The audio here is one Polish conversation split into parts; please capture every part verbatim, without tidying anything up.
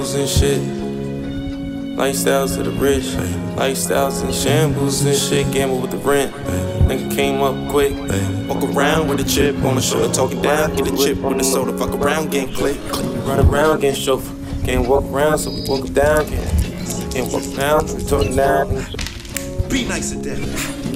and shit. Lifestyles of the rich, lifestyles in shambles and shit. Gamble with the rent, nigga came up quick. Walk around with a chip on the shoulder, talking down. Get a chip on the soda, fuck around, getting click. Run around, getting chauffeur. Can't walk around, so we walk down. Can't, can't walk around, so we talking down. Be nice and dead.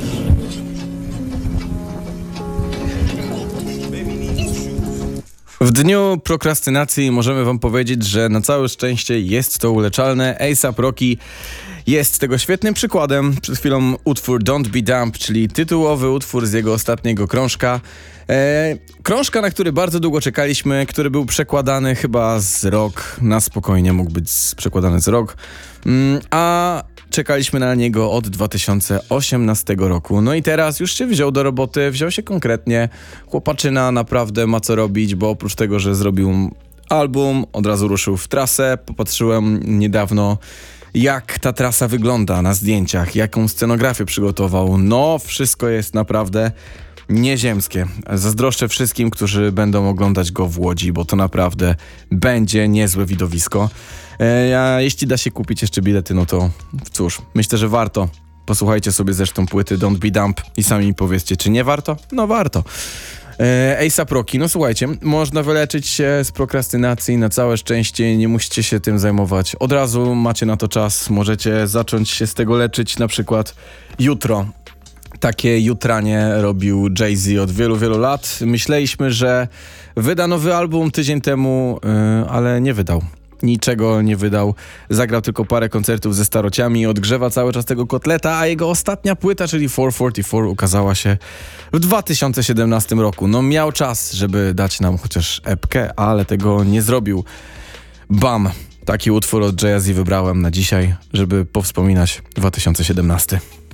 W dniu prokrastynacji możemy wam powiedzieć, że na całe szczęście jest to uleczalne. A$ap Rocky jest tego świetnym przykładem. Przed chwilą utwór Don't Be Dumb, czyli tytułowy utwór z jego ostatniego krążka. E, krążka, na który bardzo długo czekaliśmy, który był przekładany chyba z rok, na spokojnie mógł być przekładany z rok, mm, a czekaliśmy na niego od dwa tysiące osiemnastego roku. No i teraz już się wziął do roboty, wziął się konkretnie. Chłopaczyna naprawdę ma co robić, bo oprócz tego, że zrobił album, od razu ruszył w trasę. Popatrzyłem niedawno, jak ta trasa wygląda na zdjęciach, jaką scenografię przygotował. No, wszystko jest naprawdę nieziemskie. Zazdroszczę wszystkim, którzy będą oglądać go w Łodzi, bo to naprawdę będzie niezłe widowisko. E, a jeśli da się kupić jeszcze bilety, no to cóż, myślę, że warto. Posłuchajcie sobie zresztą płyty Don't Be Dumb i sami mi powiedzcie, czy nie warto? No warto. E, A$ap Rocky, no słuchajcie, można wyleczyć się z prokrastynacji na całe szczęście, nie musicie się tym zajmować od razu, macie na to czas, możecie zacząć się z tego leczyć na przykład jutro. Takie jutranie robił Jay-Z od wielu, wielu lat. Myśleliśmy, że wyda nowy album tydzień temu, yy, ale nie wydał. Niczego nie wydał. Zagrał tylko parę koncertów ze starociami, odgrzewa cały czas tego kotleta, a jego ostatnia płyta, czyli czterysta czterdzieści cztery, ukazała się w dwa tysiące siedemnastym roku. No miał czas, żeby dać nam chociaż epkę, ale tego nie zrobił. Bam! Taki utwór od Jay-Z wybrałem na dzisiaj, żeby powspominać dwa tysiące siedemnasty.